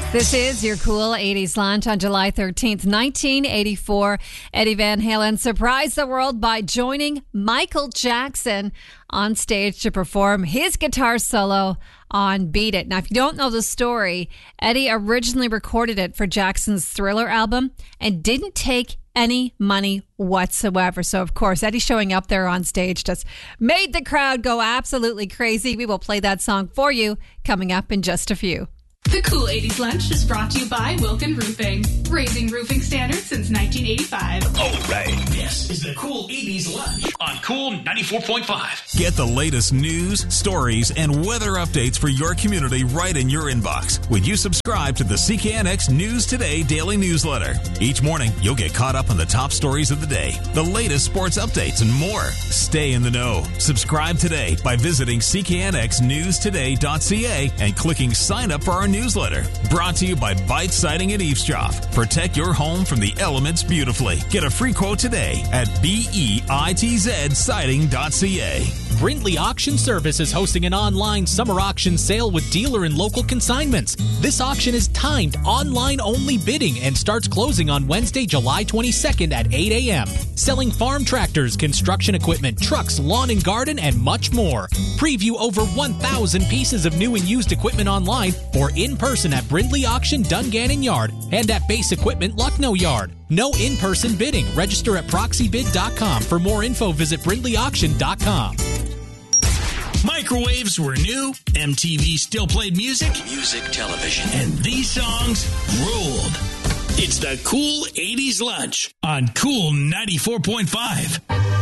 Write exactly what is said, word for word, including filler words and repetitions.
This is your cool eighties lunch on July thirteenth, nineteen eighty-four. Eddie Van Halen surprised the world by joining Michael Jackson on stage to perform his guitar solo on Beat It. Now, if you don't know the story, Eddie originally recorded it for Jackson's Thriller album and didn't take any money whatsoever. So, of course, Eddie showing up there on stage just made the crowd go absolutely crazy. We will play that song for you coming up in just a few. The Cool eighties Lunch is brought to you by Wilkin Roofing, raising roofing standards since nineteen eighty-five. All right, this is the Cool eighties Lunch on Cool ninety-four point five. Get the latest news, stories, and weather updates for your community right in your inbox when you subscribe to the C K N X News Today daily newsletter. Each morning, you'll get caught up on the top stories of the day, the latest sports updates, and more. Stay in the know. Subscribe today by visiting c k n x news today dot c a and clicking sign up for our newsletter. Brought to you by Bite Siding and Eavesdrop. Protect your home from the elements beautifully. Get a free quote today at B E I T Z siding dot c a. Brindley Auction Service is hosting an online summer auction sale with dealer and local consignments. This auction is timed online-only bidding and starts closing on Wednesday, July twenty-second at eight a.m. Selling farm tractors, construction equipment, trucks, lawn and garden, and much more. Preview over one thousand pieces of new and used equipment online or in person at Brindley Auction, Dungannon Yard, and at Base Equipment, Lucknow Yard. No in-person bidding. Register at proxy bid dot com. For more info, visit brindley auction dot com. Microwaves were new, M T V still played music, music television, and these songs ruled. It's the Cool eighties Lunch on Cool ninety-four point five.